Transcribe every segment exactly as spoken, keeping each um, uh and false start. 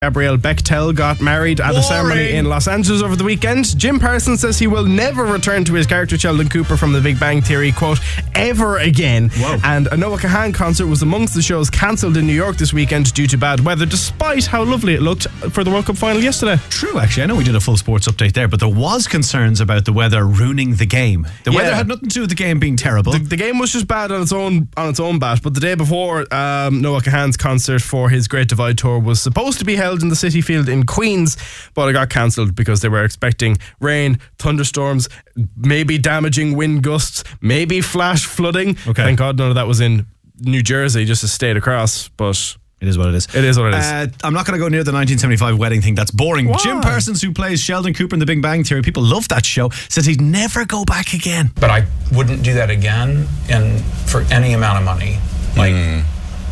Gabrielle Bechtel got married at a ceremony in Los Angeles over the weekend. Jim Parsons says he will never return to his character Sheldon Cooper from The Big Bang Theory, quote, ever again. Whoa. And a Noah Kahan concert was amongst the shows cancelled in New York this weekend due to bad weather, despite how lovely it looked for the World Cup final yesterday. True, actually. I know we did a full sports update there, but there was concerns about the weather ruining the game. The Yeah. weather had nothing to do with the game being terrible. The, the game was just bad on its own on its own bat, but the day before, um, Noah Kahan's concert for his Great Divide Tour was supposed to be held in the City Field in Queens, but it got cancelled because they were expecting rain, thunderstorms, maybe damaging wind gusts, maybe flash flooding. Okay. Thank God none of that was in New Jersey, just a state across, but It is what it is. it is what it is. Uh, I'm not going to go near the nineteen seventy-five wedding thing. That's boring. Why? Jim Parsons, who plays Sheldon Cooper in The Big Bang Theory, people love that show, says he'd never go back again. But I wouldn't do that again and for any amount of money. Like, Mm.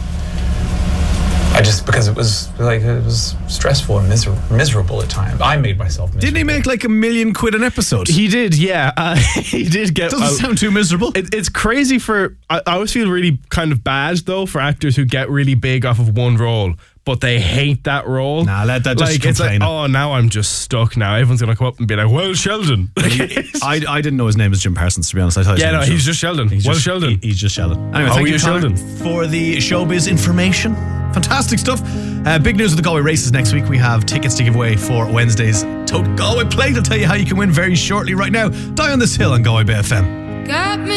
I just, because it was like, it was stressful and miser- miserable at times. I made myself miserable. Didn't he make like a million quid an episode? He did, yeah. Uh, he did get... Doesn't uh, sound too miserable. It, it's crazy for... I, I always feel really kind of bad, though, for actors who get really big off of one role, but they hate that role. Nah, let that just like, it's like, complain. oh, now I'm just stuck now. Everyone's going to come up and be like, well, Sheldon. I, I didn't know his name was Jim Parsons, to be honest. I thought his Yeah, name no, was he's Sheldon. just Sheldon. He's well, just, Sheldon. he- he's just Sheldon. Anyway, How thank are you, you, Connor, Sheldon? for the showbiz information. Fantastic stuff. Uh, big news with the Galway races next week. We have tickets to give away for Wednesday's Tote Galway Plate. I'll tell you how you can win very shortly right now. Die on this hill on Galway Bay F M. Got me